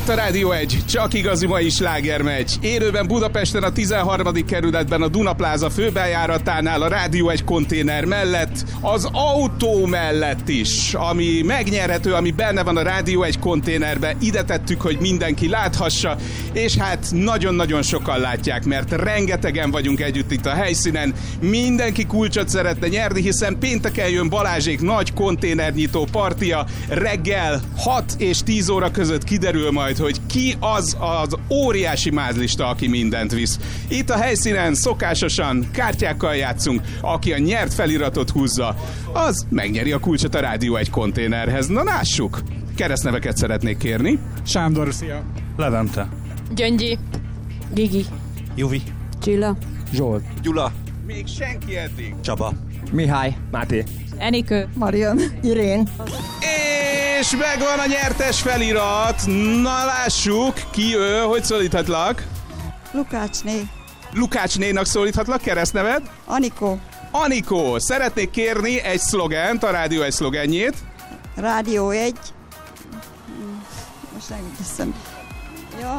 Itt a Rádió 1, csak igazi mai sláger megy. Élőben Budapesten a 13. kerületben a Dunapláza főbejáratánál, a Rádió 1 konténer mellett, az autó mellett is, ami megnyerhető, ami benne van a Rádió 1 konténerben. Ide tettük, hogy mindenki láthassa, és hát nagyon-nagyon sokan látják, mert rengetegen vagyunk együtt itt a helyszínen. Mindenki kulcsot szeretne nyerni, hiszen pénteken jön Balázsék nagy konténernyitó partia. Reggel 6 és 10 óra között kiderül majd, hogy ki az óriási mázlista, aki mindent visz. Itt a helyszínen szokásosan kártyákkal játszunk, aki a nyert feliratot húzza, az megnyeri a kulcsot a Rádió 1 konténerhez. Na lássuk! Keresztneveket szeretnék kérni. Sándor, szia! Levente. Gyöngyi. Gigi. Juvi. Csilla. Zsolt. Gyula. Még senki eddig. Csaba. Mihály. Máté. Enikő. Marian. Irén. És megvan a nyertes felirat. Na lássuk, ki ő, hogy szólíthatlak? Lukácsné. Lukácsnénak szólíthatlak, keresztneved? Anikó. Anikó, szeretnék kérni egy szlogent, a Rádió 1 szlogenjét. Rádió 1. Most nem teszem. Ja.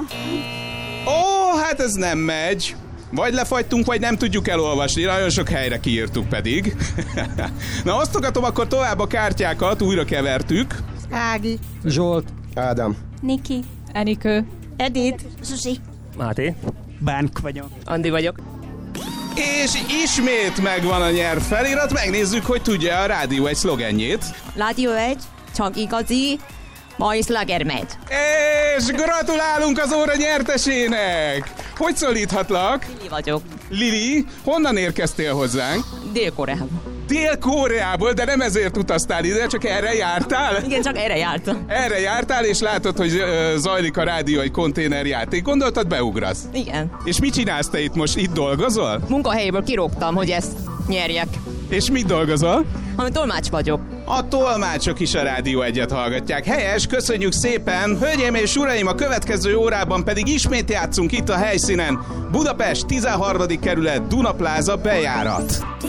Ó, hát ez nem megy. Vagy lefagytunk, vagy nem tudjuk elolvasni. Nagyon sok helyre kiírtuk pedig. Na, osztogatom akkor tovább a kártyákat, újra kevertük. Ági. Zsolt. Ádám. Niki. Enikő. Edith. Susi. Máté. Bánk vagyok. Andi vagyok. És ismét megvan a nyert felirat. Megnézzük, hogy tudja a Rádió 1 szlogenjét. Rádió 1, csak igazi mai sláger megy. És gratulálunk az óra nyertesének! Hogy szólíthatlak? Lili vagyok. Lili, honnan érkeztél hozzánk? Dél-Koreából. Dél-Koreából, de nem ezért utaztál ide, csak erre jártál? Igen, csak erre jártam. Erre jártál, és látod, hogy zajlik a Rádió egy konténerjáték. Gondoltad, beugrasz? Igen. És mit csinálsz te itt most? Itt dolgozol? Munkahelyéből kirúgtam, hogy ezt nyerjek. És mit dolgozol? Ami tolmács vagyok. A tolmácsok is a Rádió 1-et hallgatják. Helyes, köszönjük szépen! Hölgyeim és uraim, a következő órában pedig ismét játszunk itt a helyszínen. Budapest 13. kerület, Dunapláza bejárat.